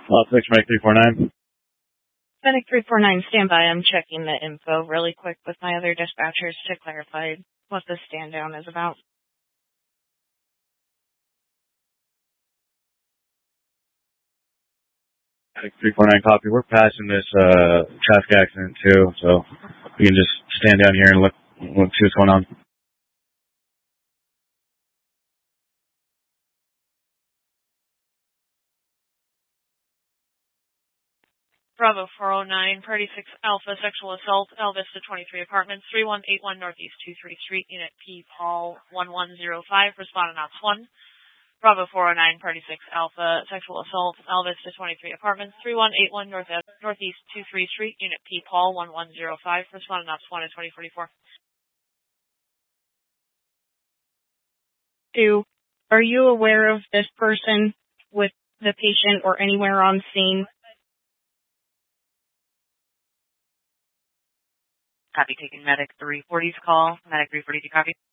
6, Medic 349. Medic 349, stand by. I'm checking the info really quick with my other dispatchers to clarify what the stand down is about. Medic 349, copy. We're passing this traffic accident too, so we can just stand down here and look see what's going on. Bravo 409, Party 6 Alpha, sexual assault, Elvis to 23 apartments, 3181 Northeast 23 Street, Unit P, Paul 1105, responding ops 1. Bravo 409, Party 6 Alpha, sexual assault, Elvis to 23 apartments, 3181 Northeast 23 Street, Unit P, Paul 1105, responding ops 1 at 2044. 2, are you aware of this person with the patient or anywhere on scene? Copy, taking Medic 340's call. Medic 340, copy.